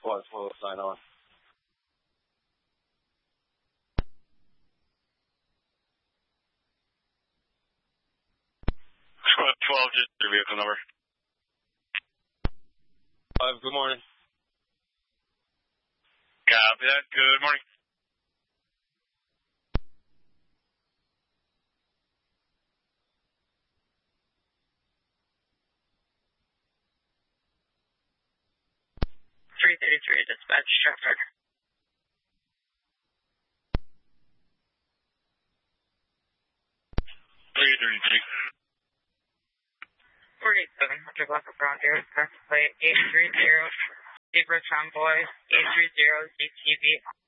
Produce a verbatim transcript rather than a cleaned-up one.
Squad twelve, sign on. Squad twelve, just your vehicle number. Five, good morning. Copy that. Good morning. three thirty-three, dispatch traffic. three thirty-three. forty-seven hundred block of Brown Deer, tax plate eight three zero, Zebra Convoy, eight three zero Z T V.